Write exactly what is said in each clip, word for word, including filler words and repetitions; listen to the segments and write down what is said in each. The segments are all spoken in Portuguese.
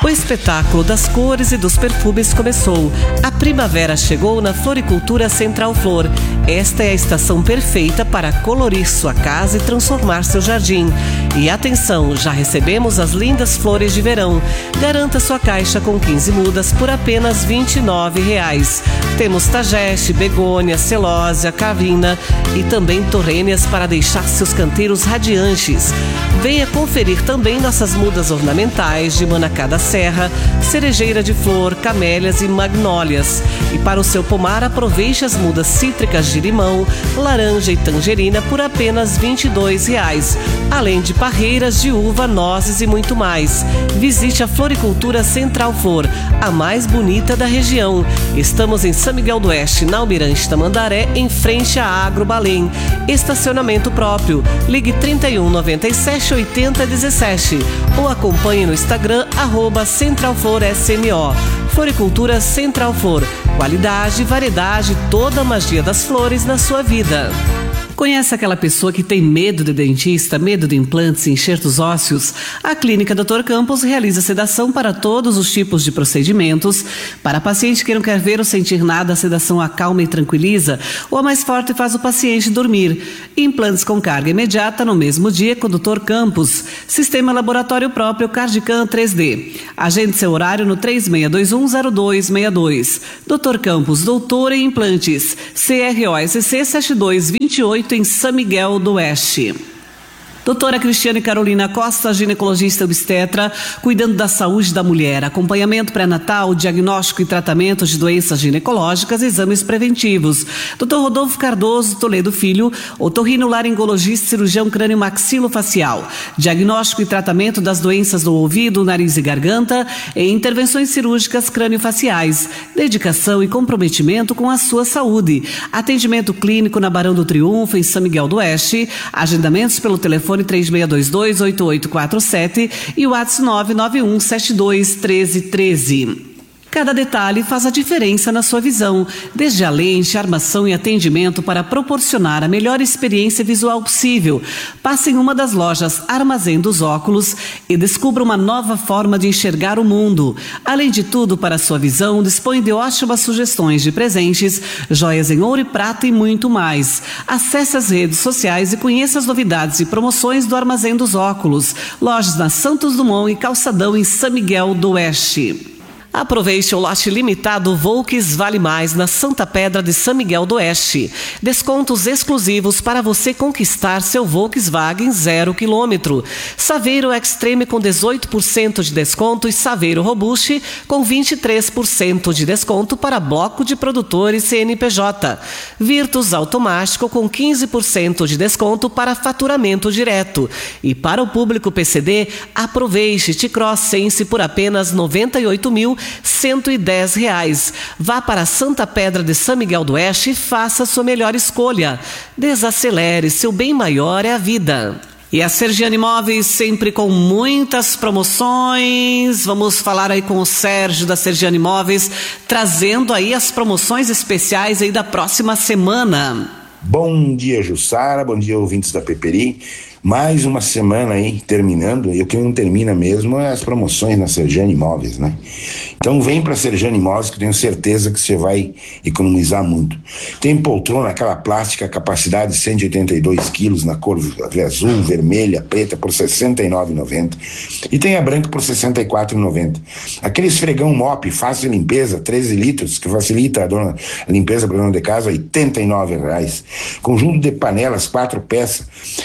O espetáculo das cores e dos perfumes começou. A primavera chegou na Floricultura Central Flor. Esta é a estação perfeita para colorir sua casa e transformar seu jardim. E atenção, já recebemos as lindas flores de verão. Garanta sua caixa com quinze mudas por apenas vinte e nove reais. Temos tageste, begônia, celósia, cavina e também torrênias para deixar seus canteiros radiantes. Venha conferir também nossas mudas ornamentais de manacá da serra, cerejeira de flor, camélias e magnólias. E para o seu pomar, aproveite as mudas cítricas de limão, laranja e tangerina por apenas vinte e dois reais, além de parreiras de uva, nozes e muito mais. Visite a Floricultura Central Flor, a mais bonita da região. Estamos em São Miguel do Oeste, na Almirante Tamandaré, em frente à Agro Balém. Estacionamento próprio. Ligue trinta e um, noventa e sete, oitenta, dezessete ou acompanhe no Instagram, arroba Central Flor S M O. Floricultura Central Flor. Qualidade, variedade, toda a magia das flores na sua vida. Conhece aquela pessoa que tem medo de dentista, medo de implantes e enxertos ósseos? A Clínica doutor Campos realiza sedação para todos os tipos de procedimentos. Para paciente que não quer ver ou sentir nada, a sedação acalma e tranquiliza, ou a mais forte faz o paciente dormir. Implantes com carga imediata no mesmo dia com o doutor Campos. Sistema laboratório próprio Cardican três D. Agende seu horário no três seis dois um, zero dois seis dois. doutor Campos, doutor em implantes. C R O S C sete dois dois oito em São Miguel do Oeste. Doutora Cristiane Carolina Costa, ginecologista obstetra, cuidando da saúde da mulher, acompanhamento pré-natal, diagnóstico e tratamento de doenças ginecológicas, exames preventivos. Doutor Rodolfo Cardoso Toledo Filho, otorrinolaringologista, cirurgião crânio-maxilofacial, diagnóstico e tratamento das doenças do ouvido, nariz e garganta e intervenções cirúrgicas crânio-faciais, dedicação e comprometimento com a sua saúde. Atendimento clínico na Barão do Triunfo, em São Miguel do Oeste, agendamentos pelo telefone três seis dois dois, oito oito quatro sete e o WhatsApp nove nove um sete dois um três um três. Cada detalhe faz a diferença na sua visão, desde a lente, armação e atendimento para proporcionar a melhor experiência visual possível. Passe em uma das lojas Armazém dos Óculos e descubra uma nova forma de enxergar o mundo. Além de tudo, para a sua visão, dispõe de ótimas sugestões de presentes, joias em ouro e prata e muito mais. Acesse as redes sociais e conheça as novidades e promoções do Armazém dos Óculos. Lojas na Santos Dumont e Calçadão, em São Miguel do Oeste. Aproveite o lote limitado Volks Vale Mais na Santa Pedra de São Miguel do Oeste. Descontos exclusivos para você conquistar seu Volkswagen zero quilômetro. Saveiro Extreme com dezoito por cento de desconto e Saveiro Robuste com vinte e três por cento de desconto para bloco de produtores C N P J. Virtus Automático com quinze por cento de desconto para faturamento direto. E para o público P C D, aproveite T-Cross Sense por apenas noventa e oito mil cento e dez reais. Vá para Santa Pedra de São Miguel do Oeste e faça a sua melhor escolha. Desacelere, seu bem maior é a vida. E a Sergiane Imóveis sempre com muitas promoções. Vamos falar aí com o Sérgio da Sergiane Imóveis, trazendo aí as promoções especiais aí da próxima semana. Bom dia, Jussara, bom dia, ouvintes da Peperi. Mais uma semana aí terminando, e o que não termina mesmo é as promoções na Sergiane Imóveis, né? Então vem para a Sergiane Imóveis, que eu tenho certeza que você vai economizar muito. Tem poltrona, aquela plástica, capacidade de cento e oitenta e dois quilos, na cor azul, vermelha, preta, por sessenta e nove reais e noventa centavos. E tem a branca por sessenta e quatro reais e noventa centavos. Aquele esfregão mop, fácil limpeza, treze litros, que facilita a, dona, a limpeza para a dona de casa, oitenta e nove reais. Conjunto de panelas, quatro peças,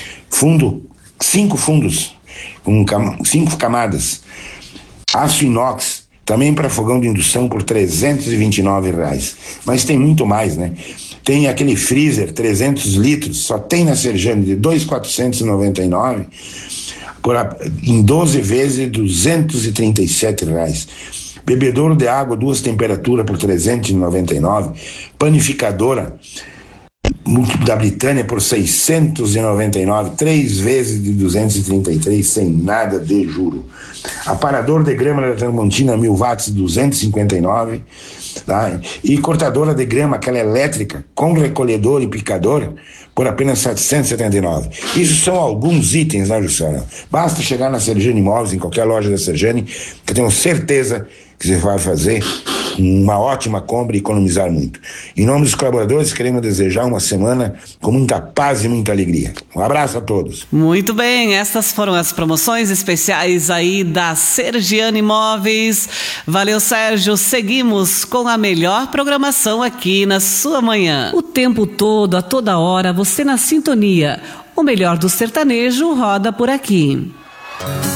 fundo, cinco fundos, com cam- cinco camadas, aço inox, também para fogão de indução por trezentos e vinte e nove reais. Mas tem muito mais, né? Tem aquele freezer, trezentos litros, só tem na Sergiane, de dois mil quatrocentos e noventa e nove reais, em doze vezes, duzentos e trinta e sete reais. Bebedouro de água, duas temperaturas por trezentos e noventa e nove reais. Panificadora, múltiplo da Britânia por seiscentos e noventa e nove, três vezes de duzentos e trinta e três, sem nada de juro. Aparador de grama da Tramontina, mil watts, duzentos e cinquenta e nove, tá? E cortadora de grama, aquela elétrica, com recolhedor e picador, por apenas setecentos e setenta e nove. Isso são alguns itens, né, Jussara? Basta chegar na Sergiane Imóveis, em qualquer loja da Sergiane, que eu tenho certeza que você vai fazer uma ótima compra e economizar muito. Em nome dos colaboradores, queremos desejar uma semana com muita paz e muita alegria. Um abraço a todos. Muito bem, estas foram as promoções especiais aí da Sergiane Imóveis. Valeu, Sérgio. Seguimos com a melhor programação aqui na sua manhã. O tempo todo, a toda hora, você na sintonia. O melhor do sertanejo roda por aqui.